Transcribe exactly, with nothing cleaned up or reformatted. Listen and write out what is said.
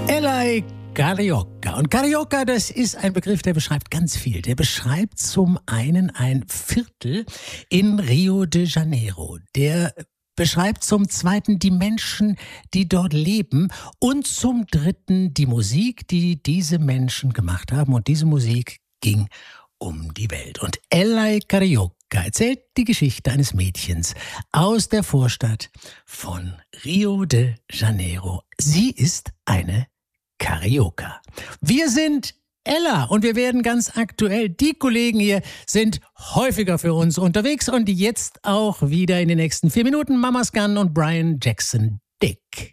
Ella Carioca. Und Carioca, das ist ein Begriff, der beschreibt ganz viel. Der beschreibt zum einen ein Viertel in Rio de Janeiro. Der beschreibt zum zweiten die Menschen, die dort leben, und zum dritten die Musik, die diese Menschen gemacht haben. Und diese Musik ging um die Welt. Und Ella Carioca erzählt die Geschichte eines Mädchens aus der Vorstadt von Rio de Janeiro. Sie ist eine Carioca. Wir sind Ella und wir werden ganz aktuell. Die Kollegen hier sind häufiger für uns unterwegs und jetzt auch wieder in den nächsten vier Minuten Mamas Gun und Brian Jackson Dick.